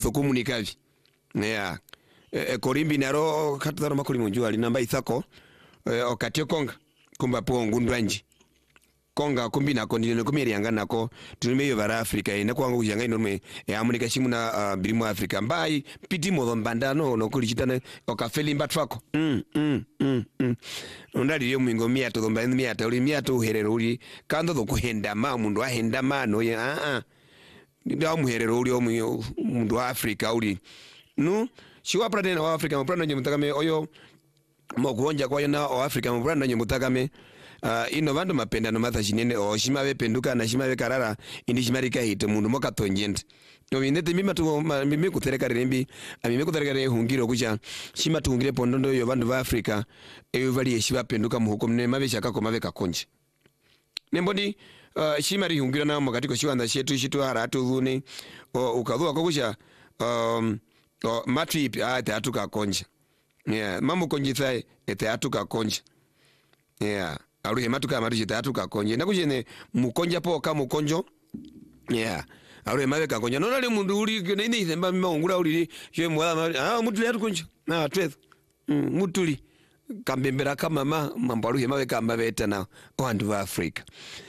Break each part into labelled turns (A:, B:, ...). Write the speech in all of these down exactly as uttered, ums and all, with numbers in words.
A: comunikavi yeah e, korimbi naro kataro makuli munjua linamba ithako e, okatio konga kumba po ngundwanji konga kumbi nako ndino kumiri yanga nako tulimeyo bara Afrika ina kwanga kujanga ino me e amunika shimuna uh, birimo Afrika mbai piti mo mbanda no no kulichitana okafeli mbatwako mm mm mm, mm. Ondali yo mwingo mia to mba mia to mia to herero uri kando do kuhenda ma mundu ahenda mano ya a a ndio muherero uri omu mundu wa Afrika uri no shiwa pradena wa Afrika mprana nyemutakame oyo mogonja kwa yana o Afrika mprana nyemutakame uh, ino vandu mapenda no matha shinene o shima ve penduka na shima ve karara indi shimarika hite mundu moka tonjente no indete mima tu mimi kutereka rembi mimi kutereka re hungiro kucha shima tungire pondondo yo vandu va Afrika eyo vali yeshiva penduka muhukomne mave shaka ko mave kakonje nembodi uh, shima ri hungiro na mokatiko shiwanda shetu shitu haratu dhune ukadhua kokusha um o matrip ate atuka konje yeah mambo konjithae ete atuka konje yeah aruhe matuka maruhe ete atuka konje nakujene mukonja po ka mukonjo yeah aruhe maveka konja nona le mundu uri nini ithemba maungura uri je mwala ah mutuli atukonja na twethu mm, mutuli kambembera kama mama mambo aruhe maveka maveta na wandu wa Afrika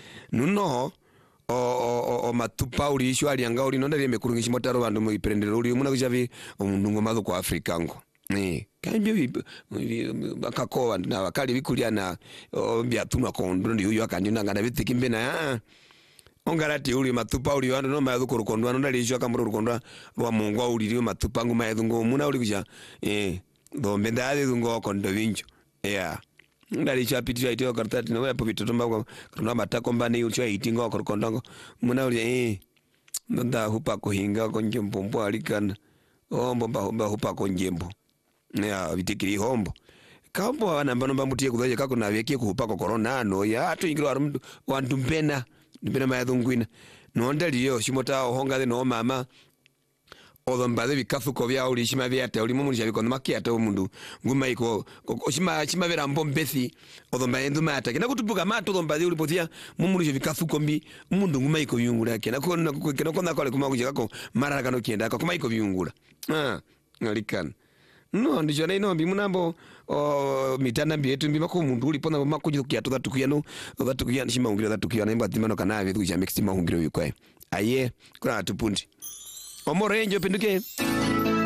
A: nuno o o o matupa uri isho ali anga uri nonda lime kurungishi motaro bandu mu iprendero uri muna kujavi omundu ngomado kwa Afrika ngo eh kambye bakakowa na bakali bikuliana ombya tunwa kondo ndi uyo akandi nangana bitiki mbena ongarati uri matupa uri wandu no mayadu kurukondwa nonda lisho akamuro rukondwa rwa mungwa uri ri matupa ngo mayadu ngo muna uri kuja eh do mbenda ade ngo kondo vinjo yeah ndali chapiti ya itio kartati no yapo bitotomba kwa kuna matako mbane ucho itinga korokondongo muna uli eh nda hupa kuhinga konje mpompo alikana ombo mba hupa konjembo ya bitikiri hombo kambo wana mbano mbamutie kuzaje kako na vyekie kuhupa ko corona no ya atu ingiro waru wandu mpena mpena mayadungwina no ndali yo shimota honga no mama odombaze bikafuko bya uri shima byate uri mu munja bikondo makiate omundu nguma iko shima shima bera mbombesi odombaye nduma atake nakutupuka mato odombaze uri potia mu munja bikafuko mbi mundu nguma iko yungura kena ko kena ko nakole kuma kuje kako marara kano kienda kako kuma iko yungura ah ngalikana no ndicho na ino mbi munambo o mitana mbi yetu mbi mako mundu uri pona makuje kuya to datukuya no datukuya shima ungira datukuya na imba timano kana vetu ja mixima ungiro yikwe aye kuna tupundi Omorenjo penduke